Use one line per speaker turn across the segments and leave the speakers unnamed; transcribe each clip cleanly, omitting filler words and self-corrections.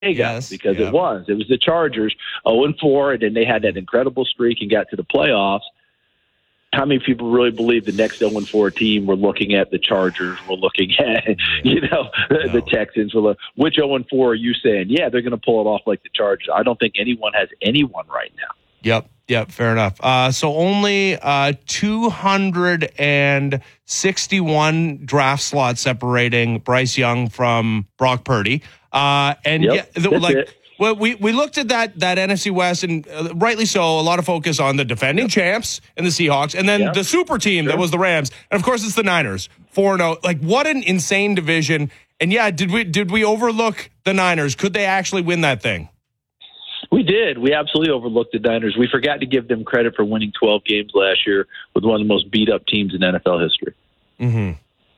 Yes, because it was the Chargers 0-4, and then they had that incredible streak and got to the playoffs. How many people really believe the next 0-4 team? We're looking at the Chargers. We're looking at, the Texans. Which 0-4 are you saying? Yeah, they're going to pull it off like the Chargers. I don't think anyone has anyone right now.
Yep, fair enough. So only 261 draft slots separating Bryce Young from Brock Purdy. Well, we looked at that NFC West, and rightly so, a lot of focus on the defending champs and the Seahawks, and then the super team that was the Rams, and of course it's the Niners. 4-0. Like, what an insane division. And did we overlook the Niners? Could they actually win that thing?
We did. We absolutely overlooked the Niners. We forgot to give them credit for winning 12 games last year with one of the most beat-up teams in NFL history.
Mm-hmm.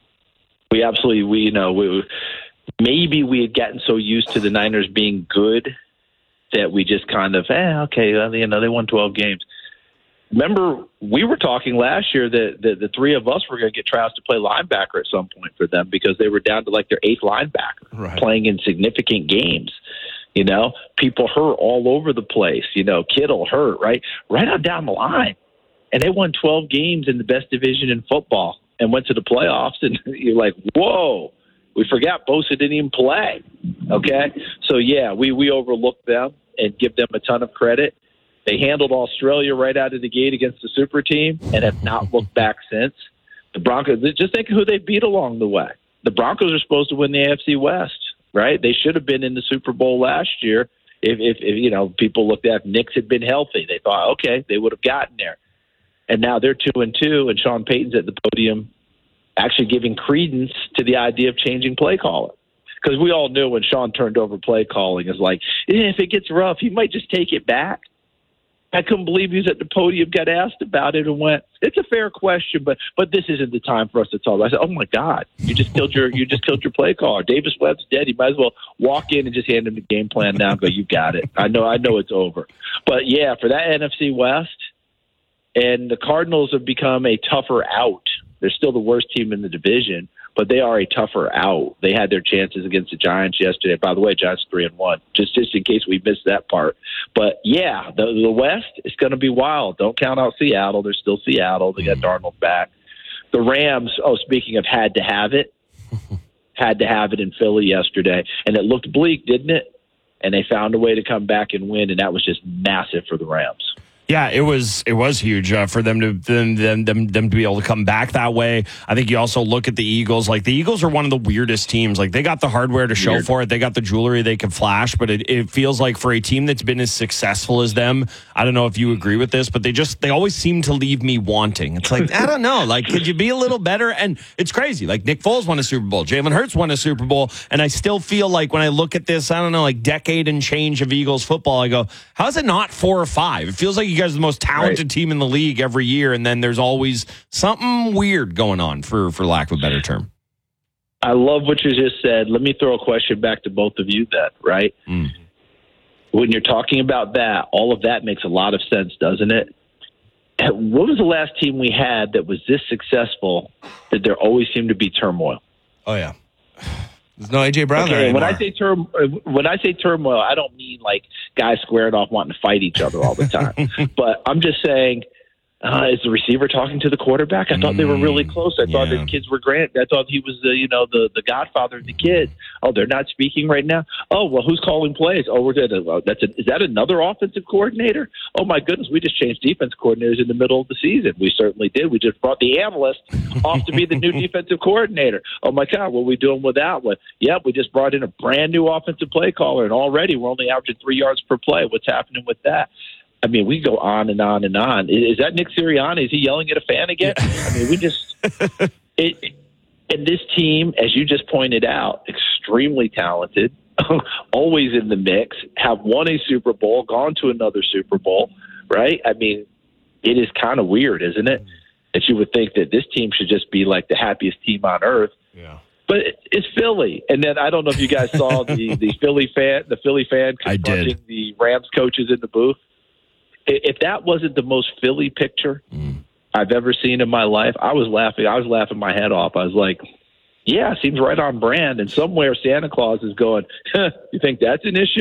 Maybe we had gotten so used to the Niners being good that we just kind of, they won 12 games. Remember, we were talking last year that the three of us were going to get tryouts to play linebacker at some point for them because they were down to like their eighth linebacker playing in significant games. People hurt all over the place. Kittle hurt, right on down the line. And they won 12 games in the best division in football and went to the playoffs. And you're like, whoa, we forgot Bosa didn't even play. Okay? So, we overlooked them and give them a ton of credit. They handled Australia right out of the gate against the super team and have not looked back since. The Broncos, just think of who they beat along the way. The Broncos are supposed to win the AFC West. Right? They should have been in the Super Bowl last year if people looked at if Knicks had been healthy. They thought, okay, they would have gotten there. And now they're 2-2, and Sean Payton's at the podium actually giving credence to the idea of changing play calling. Because we all knew when Sean turned over play calling, it's like, if it gets rough, he might just take it back. I couldn't believe he was at the podium, got asked about it, and went, "It's a fair question, but this isn't the time for us to talk." I said, "Oh my God, you just killed your play caller. Davis Webb's dead. You might as well walk in and just hand him the game plan now and go, you got it. I know it's over." But yeah, for that NFC West, and the Cardinals have become a tougher out. They're still the worst team in the division, but they are a tougher out. They had their chances against the Giants yesterday. By the way, Giants 3-1, just in case we missed that part. But yeah, the West is going to be wild. Don't count out Seattle. They're still Seattle. They got Darnold back. The Rams, speaking of had to have it in Philly yesterday. And it looked bleak, didn't it? And they found a way to come back and win, and that was just massive for the Rams.
Yeah, it was huge for them to be able to come back that way. I think you also look at the Eagles. Like, the Eagles are one of the weirdest teams. Like, they got the hardware to show for it. They got the jewelry they can flash, but it feels like for a team that's been as successful as them, I don't know if you agree with this, but they always seem to leave me wanting. It's like, I don't know. Like, could you be a little better? And it's crazy. Like, Nick Foles won a Super Bowl. Jalen Hurts won a Super Bowl. And I still feel like when I look at this, I don't know, like decade and change of Eagles football, I go, how is it not 4 or 5? It feels like you guys are the most talented team in the league every year, and then there's always something weird going on, for lack of a better term.
I love what you just said. Let me throw a question back to both of you then, right? Mm-hmm. When you're talking about that, all of that makes a lot of sense, doesn't it? What was the last team we had that was this successful that there always seemed to be turmoil?
Oh, yeah. There's no A.J. Brown there
anymore. When I say turmoil, I don't mean like guys squaring off wanting to fight each other all the time. But I'm just saying, is the receiver talking to the quarterback? I thought they were really close. I thought the kids were great. I thought he was the godfather of the kids. Oh, they're not speaking right now. Oh, well, who's calling plays? Oh, is that another offensive coordinator? Oh my goodness, we just changed defense coordinators in the middle of the season. We certainly did. We just brought the analyst off to be the new defensive coordinator. Oh my God, what are we doing with that one? Yep, we just brought in a brand new offensive play caller, and already we're only averaging 3 yards per play. What's happening with that? I mean, we go on and on and on. Is that Nick Sirianni? Is he yelling at a fan again? I mean, and this team, as you just pointed out, extremely talented, always in the mix, have won a Super Bowl, gone to another Super Bowl, right? I mean, it is kind of weird, isn't it? That you would think that this team should just be like the happiest team on earth.
Yeah.
But it's Philly. And then I don't know if you guys saw the Philly fan confronting the Rams coaches in the booth. If that wasn't the most Philly picture I've ever seen in my life, I was laughing. I was laughing my head off. I was like, Yeah, seems right on brand. And somewhere Santa Claus is going, you think that's an issue?